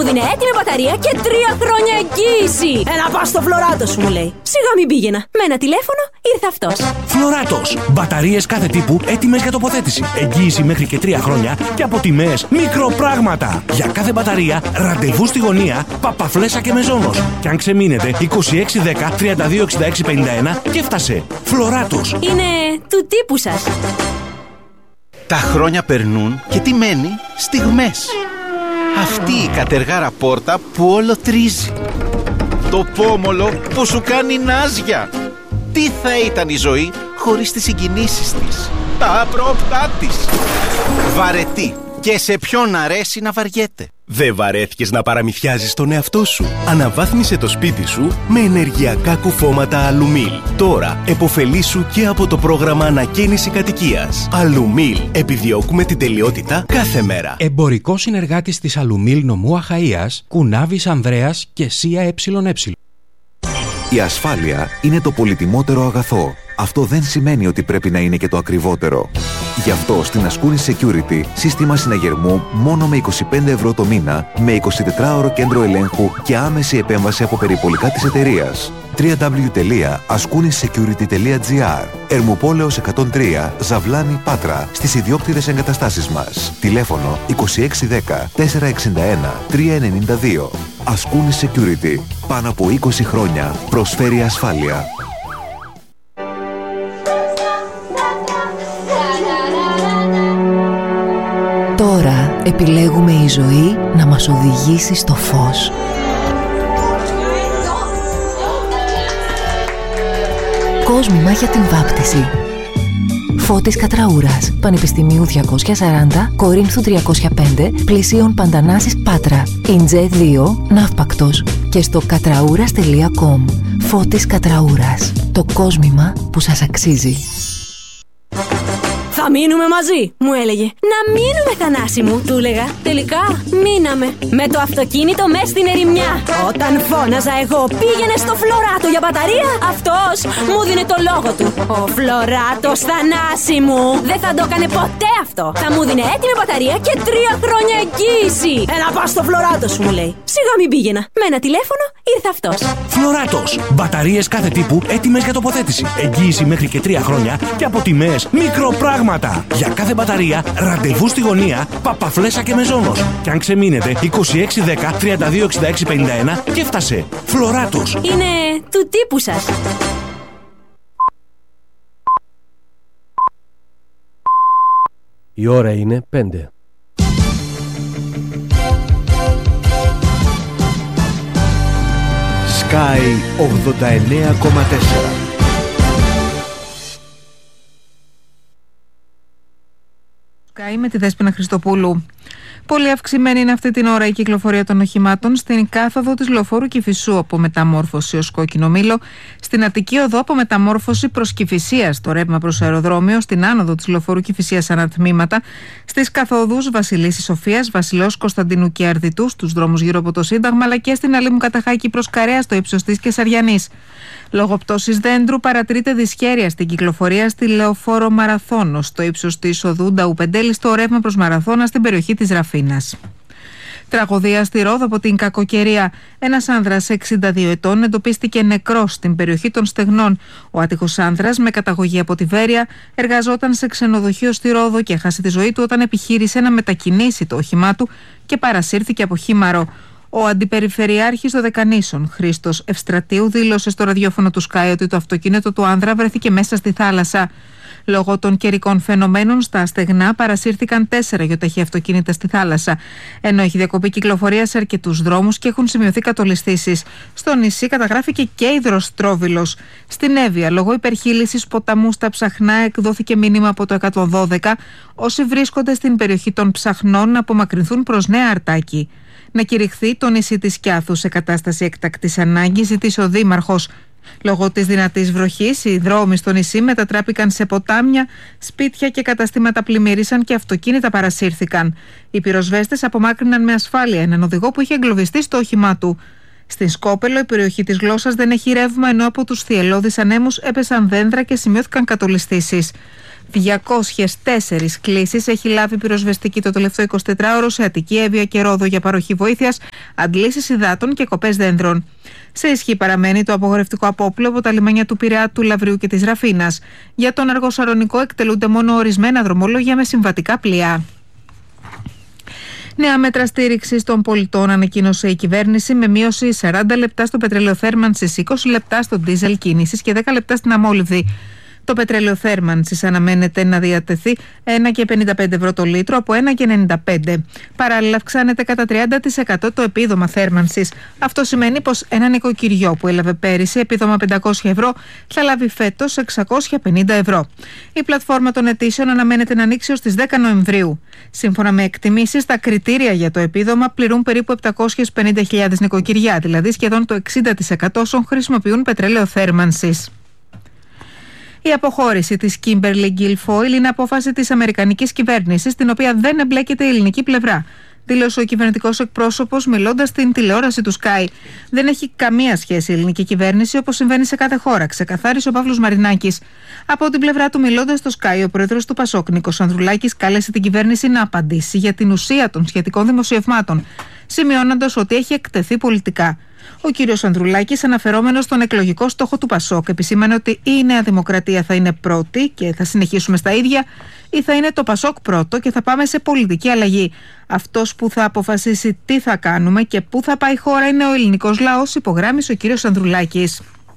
μου δίνει έτοιμη μπαταρία και 3 χρόνια εγγύηση. Έλα πας στο Φλωράτος, μου λέει. Σιγά μην πήγαινα. Με ένα τηλέφωνο ήρθε αυτός. Φλωράτος. Μπαταρίες κάθε τύπου έτοιμες για τοποθέτηση. Εγγύηση μέχρι και 3 χρόνια και από τιμές μικροπράγματα. Για κάθε μπαταρία, ραντεβού στη γωνία, Παπαφλέσσα και Μεζόνος. Και αν ξεμείνετε, 2610 326651 και έφτασε. Φλωράτος. Είναι του τύπου σας. Τα χρόνια περνούν και τι μένει? Στιγμές. Αυτή η κατεργάρα πόρτα που όλο τρίζει. Το πόμολο που σου κάνει νάζια. Τι θα ήταν η ζωή χωρίς τις συγκινήσεις της, τα απρόπτά της. Βαρετή. Και σε ποιον αρέσει να βαριέται. Δεν βαρέθηκες να παραμυθιάζεις τον εαυτό σου? Αναβάθμισε το σπίτι σου με ενεργειακά κουφώματα Αλουμίλ. Τώρα επωφελήσου και από το πρόγραμμα ανακαίνιση κατοικίας. Αλουμίλ. Επιδιώκουμε την τελειότητα κάθε μέρα. Εμπορικό συνεργάτης της Αλουμίλ νομού Αχαΐας, Κουνάβης Ανδρέας και Σία ΕΕ. Η ασφάλεια είναι το πολυτιμότερο αγαθό. Αυτό δεν σημαίνει ότι πρέπει να είναι και το ακριβότερο. Γι' αυτό στην Ascoonis Security σύστημα συναγερμού μόνο με 25 ευρώ το μήνα, με 24ωρο κέντρο ελέγχου και άμεση επέμβαση από περιπολικά της εταιρείας. www.ascoonisecurity.gr. Ερμουπόλεως 103, Ζαβλάνη, Πάτρα, στις ιδιόκτητες εγκαταστάσεις μας. Τηλέφωνο 2610 461 392. Ascoonis Security. Πάνω από 20 χρόνια προσφέρει ασφάλεια. Τώρα επιλέγουμε η ζωή να μας οδηγήσει στο φως. Κόσμημα για την βάπτιση. Φώτης Κατραούρας, Πανεπιστημίου 240, Κορίνθου 305, πλησίων Παντανάσης Πάτρα. Ιντζέ 2, Ναύπακτος. Και στο κατραούρας.com. Φώτης Κατραούρας. Το κόσμημα που σας αξίζει. Θα μείνουμε μαζί, μου έλεγε. Να μείνουμε, Θανάση μου, του έλεγα. Τελικά μείναμε. Με το αυτοκίνητο μες στην ερημιά. Όταν φώναζα εγώ πήγαινε στο Φλωράτο για μπαταρία, αυτός μου δίνε το λόγο του. Ο Φλωράτος, Θανάση μου, δεν θα το έκανε ποτέ αυτό. Θα μου δίνε έτοιμη μπαταρία και 3 χρόνια εγγύηση. Έλα πας στο Φλωράτος, μου λέει. Σιγά μην πήγαινα. Με ένα τηλέφωνο ήρθε αυτός. Φλωράτος. Μπαταρίες κάθε τύπου έτοιμες για τοποθέτηση. Εγγύηση μέχρι και 3 χρόνια και από τιμές μικροπράγματα. Για κάθε μπαταρία, ραντεβού στη γωνία, Παπαφλέσσα και Μεζόνος. Και αν ξεμείνετε, 2610 326651 και έφτασε. Φλωράτος. Είναι του τύπου σας. Η ώρα είναι 5. Sky 89,4. Με τη Δέσποινα Χριστοπούλου. Πολύ αυξημένη είναι αυτή την ώρα η κυκλοφορία των οχημάτων στην κάθοδο της Λεωφόρου Κηφισού από μεταμόρφωση ως Κόκκινο Μήλο, στην Αττική Οδό από μεταμόρφωση προς Κηφισίας, το ρεύμα προς αεροδρόμιο, στην άνοδο της Λεωφόρου Κηφισίας ανατμήματα, στις καθοδούς Βασιλίσσης Σοφίας, Βασιλέως Κωνσταντινού και Αρδιτού, στους δρόμους γύρω από το Σύνταγμα, αλλά και στην Αλήμου Καταχάκη προς Καρέα στο ύψος της Κεσαριανής. Λόγω πτώσης δέντρου παρατηρείται δυσχέρεια στην κυκλοφορία στη Λεωφόρο Μαραθώνο, στο ύψος της οδού Νταουπεντέλη, στο ρεύμα προς Μαραθώνα στην περιοχή της Ραφίνας. Τραγωδία στη Ρόδο από την κακοκαιρία. Ένας άνδρας 62 ετών εντοπίστηκε νεκρός στην περιοχή των Στεγνών. Ο άτυχος άνδρας, με καταγωγή από τη Βέρεια, εργαζόταν σε ξενοδοχείο στη Ρόδο και έχασε τη ζωή του όταν επιχείρησε να μετακινήσει το όχημά του και παρασύρθηκε από χήμαρο. Ο αντιπεριφερειάρχης των Δεκανήσων, Χρήστος Ευστρατείου, δήλωσε στο ραδιόφωνο του Sky ότι το αυτοκίνητο του άνδρα βρέθηκε μέσα στη θάλασσα. Λόγω των καιρικών φαινομένων, στα στεγνά παρασύρθηκαν 4 γιοταχή αυτοκίνητα στη θάλασσα. Ενώ έχει διακοπεί κυκλοφορία σε αρκετούς δρόμους και έχουν σημειωθεί κατολισθήσεις. Στο νησί καταγράφηκε και υδροστρόβιλος. Στην Εύβοια, λόγω υπερχείλησης ποταμού στα Ψαχνά, εκδόθηκε μήνυμα από το 112. Όσοι βρίσκονται στην περιοχή των Ψαχνών να απομακρυνθούν προς Νέα Αρτάκη. Να κηρυχθεί το νησί της Κιάθου σε κατάσταση έκτακτης ανάγκης, ζήτησε ο Δήμαρχος. Λόγω της δυνατής βροχής, οι δρόμοι στο νησί μετατράπηκαν σε ποτάμια, σπίτια και καταστήματα πλημμύρισαν και αυτοκίνητα παρασύρθηκαν. Οι πυροσβέστες απομάκρυναν με ασφάλεια έναν οδηγό που είχε εγκλωβιστεί στο όχημά του. Στην Σκόπελο, η περιοχή της Γλώσσας δεν έχει ρεύμα, ενώ από τους θυελλώδεις ανέμους έπεσαν δέντρα και σημειώθηκαν κατολισθήσεις. 204 κλήσεις έχει λάβει πυροσβεστική το τελευταίο 24ωρο σε Αττική, Εύβοια και Ρόδο για παροχή βοήθειας, αντλήσεις υδάτων και κοπές δέντρων. Σε ισχύ παραμένει το απογορευτικό απόπλου από τα λιμάνια του Πειραιά, του Λαυριού και της Ραφίνας. Για τον Αργοσαλονικό εκτελούνται μόνο ορισμένα δρομολόγια με συμβατικά πλοία. Νέα μέτρα στήριξης των πολιτών ανακοίνωσε η κυβέρνηση, με μείωση 40 λεπτά στο πετρέλαιο θέρμανσης, 20 λεπτά στο ντίζελ κίνησης και 10 λεπτά στην αμόλυβδη. Το πετρέλαιο θέρμανσης αναμένεται να διατεθεί 1,55 ευρώ το λίτρο από 1,95. Παράλληλα, αυξάνεται κατά 30% το επίδομα θέρμανσης. Αυτό σημαίνει πως ένα νοικοκυριό που έλαβε πέρυσι επίδομα 500 ευρώ θα λάβει φέτος 650 ευρώ. Η πλατφόρμα των αιτήσεων αναμένεται να ανοίξει ως τις 10 Νοεμβρίου. Σύμφωνα με εκτιμήσεις, τα κριτήρια για το επίδομα πληρούν περίπου 750.000 νοικοκυριά, δηλαδή σχεδόν το 60% όσων χρησιμοποιούν πετρέλαιο θέρμανσης. Η αποχώρηση της Kimberly Guilfoyle είναι απόφαση της αμερικανικής κυβέρνησης, στην οποία δεν εμπλέκεται η ελληνική πλευρά, δήλωσε ο κυβερνητικός εκπρόσωπος μιλώντας στην τηλεόραση του Sky. Δεν έχει καμία σχέση η ελληνική κυβέρνηση, όπως συμβαίνει σε κάθε χώρα, ξεκαθάρισε ο Παύλος Μαρινάκης. Από την πλευρά του, μιλώντας στο Sky, ο πρόεδρος του Πασόκ, Νίκος Ανδρουλάκης, κάλεσε την κυβέρνηση να απαντήσει για την ουσία των σχετικών δημοσιευμάτων, σημειώνοντας ότι έχει εκτεθεί πολιτικά. Ο κύριος Ανδρουλάκης, αναφερόμενος στον εκλογικό στόχο του Πασόκ, επισήμανε ότι η Νέα Δημοκρατία θα είναι πρώτη και θα συνεχίσουμε στα ίδια, ή θα είναι το Πασόκ πρώτο και θα πάμε σε πολιτική αλλαγή. Αυτός που θα αποφασίσει τι θα κάνουμε και πού θα πάει η χώρα είναι ο ελληνικός λαός, υπογράμμισε ο κύριος Ανδρουλάκης.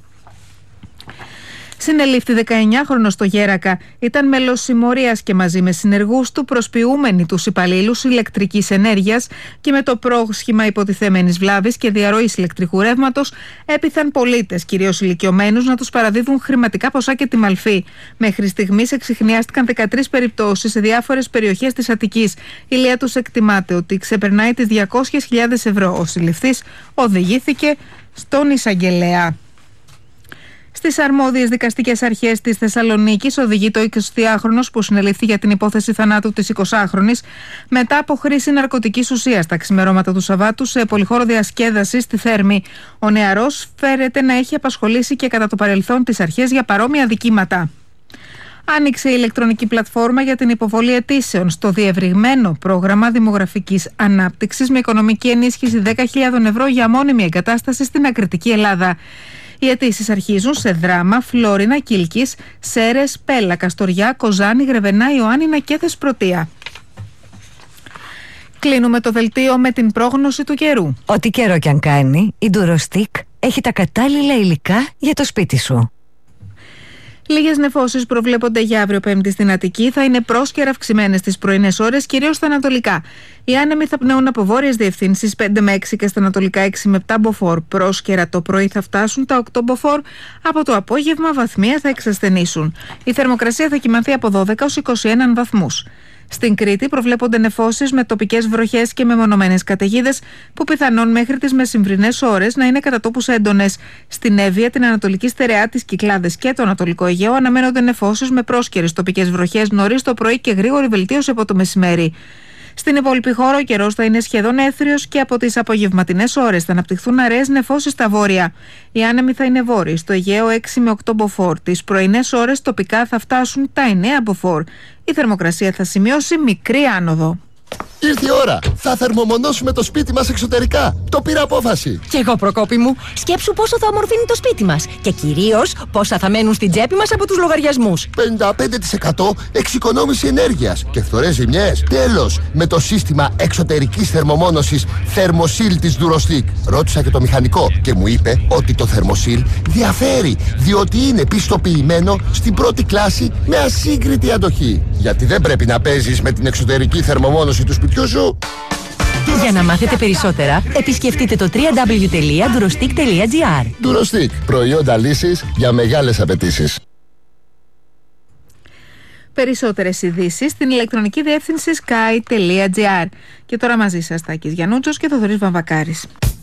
Συνελήφθη 19χρονος στο Γέρακα. Ήταν μέλος συμμορίας και μαζί με συνεργούς του προσποιούμενοι τους υπαλλήλους ηλεκτρικής ενέργειας και με το πρόσχημα υποτιθέμενης βλάβης και διαρροής ηλεκτρικού ρεύματος έπειθαν πολίτες, κυρίως ηλικιωμένους, να τους παραδίδουν χρηματικά ποσά και τη μαλφή. Μέχρι στιγμής εξιχνιάστηκαν 13 περιπτώσεις σε διάφορες περιοχές της Αττικής. Η λία τους εκτιμάται ότι ξεπερνάει τις 200.000 ευρώ. Ο συλληφθής οδηγήθηκε στον εισαγγελέα. Στις αρμόδιες δικαστικές αρχές της Θεσσαλονίκης οδηγεί το 20χρονος που συνελήφθη για την υπόθεση θανάτου της 20χρονης μετά από χρήση ναρκωτικής ουσίας τα ξημερώματα του Σαββάτου σε πολυχώρο διασκέδαση στη Θέρμη. Ο νεαρός φέρεται να έχει απασχολήσει και κατά το παρελθόν τις αρχές για παρόμοια δικήματα. Άνοιξε η ηλεκτρονική πλατφόρμα για την υποβολή αιτήσεων στο διευρυγμένο πρόγραμμα δημογραφικής ανάπτυξης με οικονομική ενίσχυση 10.000 ευρώ για μόνιμη εγκατάσταση στην Ακριτική Ελλάδα. Οι αιτήσεις αρχίζουν σε Δράμα, Φλόρινα, Κίλκης, Σέρες, Πέλα, Καστοριά, Κοζάνη, Γρεβενά, Ιωάννινα και Θεσπρωτεία. Κλείνουμε το δελτίο με την πρόγνωση του καιρού. Ό,τι καιρό κι αν κάνει, η Durostick έχει τα κατάλληλα υλικά για το σπίτι σου. Λίγες νεφώσεις προβλέπονται για αύριο Πέμπτη στην Αττική. Θα είναι πρόσκαιρα αυξημένες τις πρωινές ώρες, κυρίως στα ανατολικά. Οι άνεμοι θα πνέουν από βόρειες διευθύνσεις 5 με 6 και στα ανατολικά 6 με 7 μποφόρ. Πρόσκαιρα το πρωί θα φτάσουν τα 8 μποφόρ. Από το απόγευμα βαθμία θα εξασθενήσουν. Η θερμοκρασία θα κυμανθεί από 12 ως 21 βαθμούς. Στην Κρήτη προβλέπονται νεφώσεις με τοπικές βροχές και μεμονωμένες καταιγίδες που πιθανόν μέχρι τις μεσημβρινές ώρες να είναι κατά τόπους έντονες. Στην Εύβοια, την Ανατολική Στερεά, τις Κυκλάδες και το Ανατολικό Αιγαίο αναμένονται νεφώσεις με πρόσκαιρες τοπικές βροχές νωρίς το πρωί και γρήγορη βελτίωση από το μεσημέρι. Στην υπόλοιπη χώρα ο καιρός θα είναι σχεδόν έθριος και από τις απογευματινές ώρες θα αναπτυχθούν αραιές νεφώσεις στα βόρεια. Οι άνεμοι θα είναι βόρειοι, στο Αιγαίο 6 με 8 μποφόρ. Τις πρωινές ώρες τοπικά θα φτάσουν τα 9 μποφόρ. Η θερμοκρασία θα σημειώσει μικρή άνοδο. Ήρθε η ώρα! Θα θερμομονώσουμε το σπίτι μας εξωτερικά. Το πήρα απόφαση. Κι εγώ, Προκόπη μου, σκέψου πόσο θα ομορφύνει το σπίτι μας. Και κυρίως πόσα θα μένουν στην τσέπη μας από τους λογαριασμούς. 55% εξοικονόμηση ενέργειας και φθορές ζημιές. Τέλος, με το σύστημα εξωτερικής θερμομόνωσης Thermosil της Durostick. Ρώτησα και το μηχανικό και μου είπε ότι το Thermosil διαφέρει, διότι είναι πιστοποιημένο στην πρώτη κλάση με ασύγκριτη αντοχή. Γιατί δεν πρέπει να παίζεις με την εξωτερική θερμομόνωση του σπιτιού σου. Για να μάθετε περισσότερα, επισκεφτείτε το www.durostick.gr. Durostick, προϊόντα λύσης για μεγάλες απαιτήσεις. Περισσότερες ειδήσεις στην ηλεκτρονική διεύθυνση sky.gr. Και τώρα μαζί σας Τάκης Γιαννούτσος και Θοδωρής Βαμβακάρης.